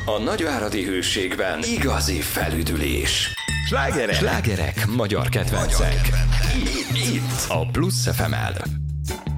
A nagyváradi Hőségben igazi felüdülés. Slágerek magyar kedvencek. Itt a Plusz FM-el.